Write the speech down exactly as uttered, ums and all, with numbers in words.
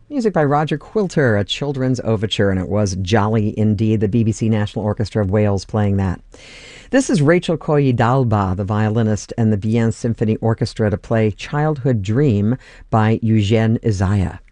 Music by Roger Quilter, a children's overture, and it was jolly indeed. The B B C National Orchestra of Wales playing that. This is Rachel Koyi-Dalba, the violinist, and the Bien Symphony Orchestra to play Childhood Dream by Eugene Isaiah.